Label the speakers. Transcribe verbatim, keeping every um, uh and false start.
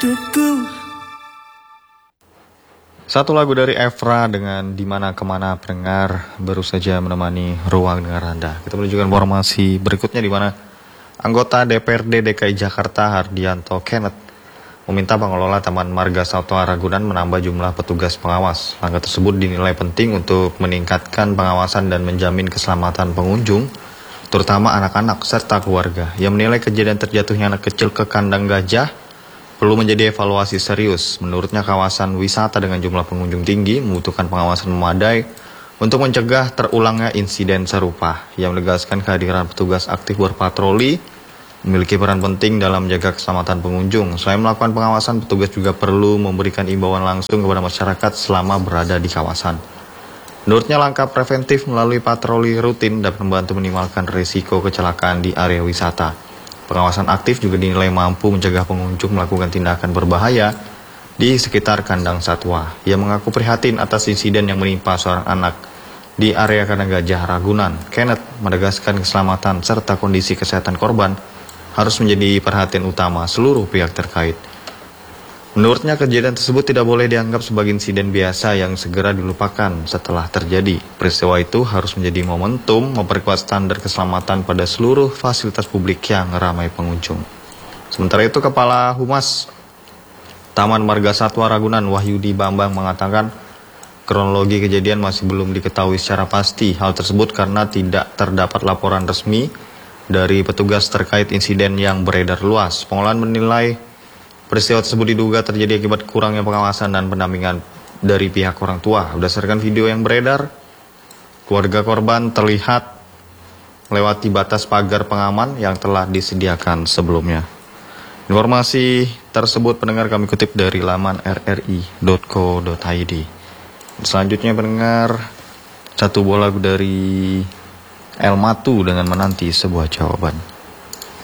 Speaker 1: Tuku.
Speaker 2: Satu lagu dari Evra dengan Dimana Kemana pendengar baru saja menemani ruang dengar Anda. Kita menunjukkan informasi berikutnya di mana anggota D P R D D K I Jakarta Hardianto Kenneth meminta pengelola Taman Marga Satwa Ragunan menambah jumlah petugas pengawas. Langkah tersebut dinilai penting untuk meningkatkan pengawasan dan menjamin keselamatan pengunjung, terutama anak-anak serta keluarga. Yang menilai kejadian terjatuhnya anak kecil ke kandang gajah perlu menjadi evaluasi serius. Menurutnya kawasan wisata dengan jumlah pengunjung tinggi membutuhkan pengawasan memadai untuk mencegah terulangnya insiden serupa. Ia menegaskan kehadiran petugas aktif berpatroli memiliki peran penting dalam menjaga keselamatan pengunjung. Selain melakukan pengawasan, petugas juga perlu memberikan imbauan langsung kepada masyarakat selama berada di kawasan. Menurutnya langkah preventif melalui patroli rutin dapat membantu minimalkan risiko kecelakaan di area wisata. Pengawasan aktif juga dinilai mampu mencegah pengunjung melakukan tindakan berbahaya di sekitar kandang satwa. Ia mengaku prihatin atas insiden yang menimpa seorang anak di area kandang gajah Ragunan. Kenneth menegaskan keselamatan serta kondisi kesehatan korban harus menjadi perhatian utama seluruh pihak terkait. Menurutnya kejadian tersebut tidak boleh dianggap sebagai insiden biasa yang segera dilupakan setelah terjadi. Peristiwa itu harus menjadi momentum memperkuat standar keselamatan pada seluruh fasilitas publik yang ramai pengunjung. Sementara itu, Kepala Humas Taman Marga Satwa Ragunan Wahyudi Bambang mengatakan kronologi kejadian masih belum diketahui secara pasti. Hal tersebut karena tidak terdapat laporan resmi dari petugas terkait insiden yang beredar luas. Pengelola menilai peristiwa tersebut diduga terjadi akibat kurangnya pengawasan dan pendampingan dari pihak orang tua. Berdasarkan video yang beredar, keluarga korban terlihat melewati batas pagar pengaman yang telah disediakan sebelumnya. Informasi tersebut pendengar kami kutip dari laman r r i dot co dot i d. Selanjutnya pendengar, satu buah lagu dari El Matu dengan Menanti Sebuah Jawaban.